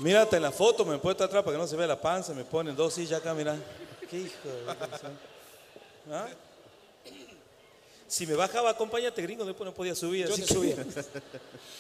Mírate en la foto, me he puesto atrás para que no se vea la panza, me ponen 2 sillas acá, mira. Qué hijo de... ¿Ah? Si me bajaba, acompáñate, gringo, después no podía subir. Yo Así te que... subía.